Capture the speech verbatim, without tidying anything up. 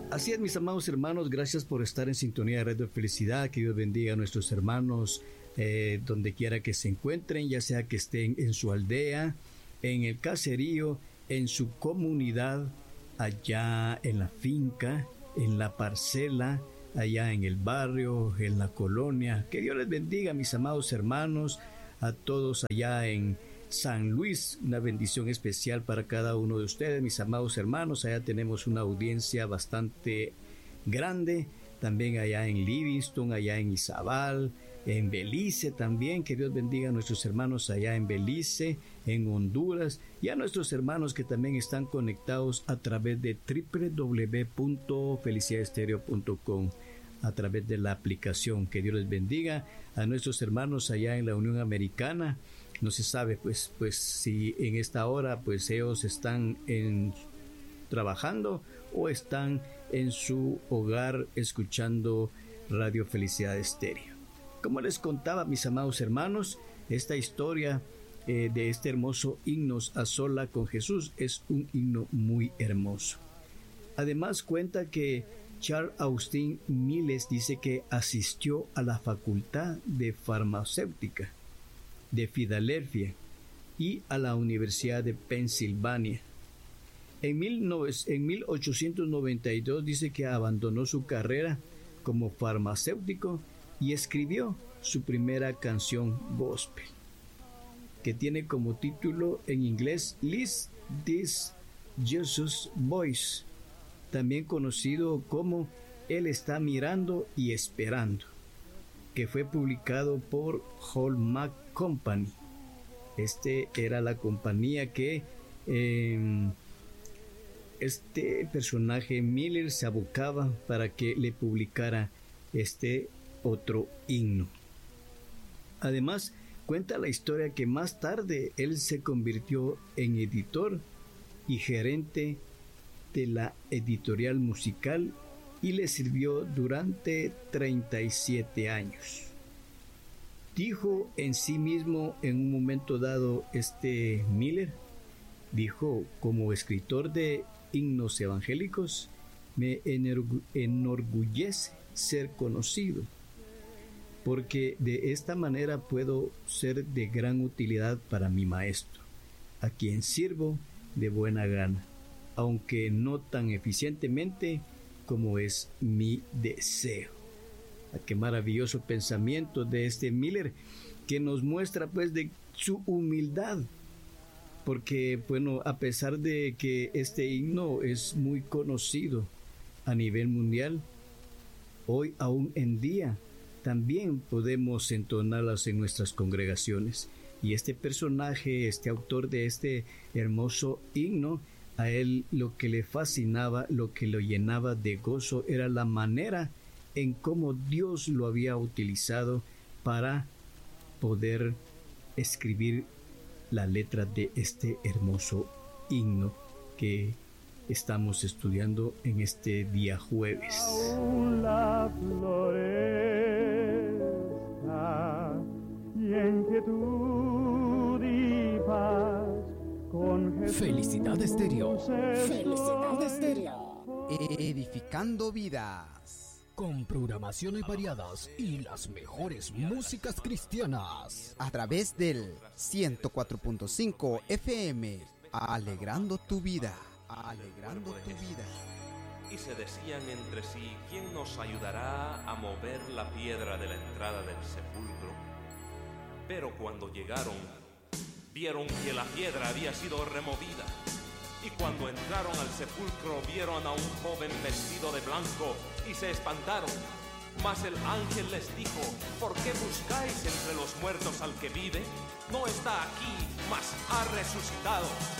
Así es, mis amados hermanos, gracias por estar en sintonía de Radio Felicidad. Que Dios bendiga a nuestros hermanos eh, donde quiera que se encuentren, ya sea que estén en su aldea, en el caserío, en su comunidad, allá en la finca, en la parcela, allá en el barrio, en la colonia. Que Dios les bendiga, mis amados hermanos, a todos allá en San Luis. Una bendición especial para cada uno de ustedes, mis amados hermanos. Allá tenemos una audiencia bastante grande. También allá en Livingston, allá en Izabal, en Belice también. Que Dios bendiga a nuestros hermanos allá en Belice, en Honduras, y a nuestros hermanos que también están conectados a través de doble u doble u doble u punto felicidad estéreo punto com, a través de la aplicación. Que Dios les bendiga a nuestros hermanos allá en la Unión Americana. No se sabe pues, pues si en esta hora pues ellos están en, trabajando o están en su hogar escuchando Radio Felicidad Estéreo. Como les contaba, mis amados hermanos, esta historia eh, de este hermoso himnos a sola con Jesús es un himno muy hermoso. Además cuenta que Charles Austin Miles dice que asistió a la Facultad de Farmacéutica de Filadelfia y a la Universidad de Pensilvania. En, mil ochocientos noventa y dos dice que abandonó su carrera como farmacéutico y escribió su primera canción gospel, que tiene como título en inglés Listen This Jesus Voice, también conocido como Él está mirando y esperando, que fue publicado por Hallmark Company. Este era la compañía que eh, este personaje Miller se abocaba para que le publicara este otro himno. Además, cuenta la historia que más tarde él se convirtió en editor y gerente de la editorial musical y le sirvió durante treinta y siete años. Dijo en sí mismo en un momento dado este Miller, dijo: como escritor de himnos evangélicos, me enorgu- enorgullece ser conocido, porque de esta manera puedo ser de gran utilidad para mi maestro, a quien sirvo de buena gana, aunque no tan eficientemente como es mi deseo. Qué maravilloso pensamiento de este Miller, que nos muestra pues de su humildad, porque bueno, a pesar de que este himno es muy conocido a nivel mundial, hoy aún en día también podemos entonarlas en nuestras congregaciones. Y este personaje, este autor de este hermoso himno, a él lo que le fascinaba, lo que lo llenaba de gozo, era la manera en cómo Dios lo había utilizado para poder escribir la letra de este hermoso himno que estamos estudiando en este día jueves. Aún la floresta y en quietud y paz con Jesús. Felicidad Estéreo. Felicidad Estéreo. Edificando vidas. Con programaciones variadas y las mejores músicas cristianas. A través del ciento cuatro punto cinco F M. Alegrando tu vida. Alegrando tu vida. Y se decían entre sí: ¿quién nos ayudará a mover la piedra de la entrada del sepulcro? Pero cuando llegaron, vieron que la piedra había sido removida. Y cuando entraron al sepulcro, vieron a un joven vestido de blanco y se espantaron. Mas el ángel les dijo: ¿por qué buscáis entre los muertos al que vive? No está aquí, mas ha resucitado.